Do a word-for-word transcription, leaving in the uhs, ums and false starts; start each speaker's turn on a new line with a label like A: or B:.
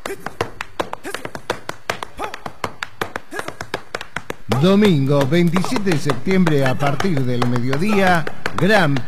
A: Domingo veintisiete de septiembre a partir del mediodía, Gran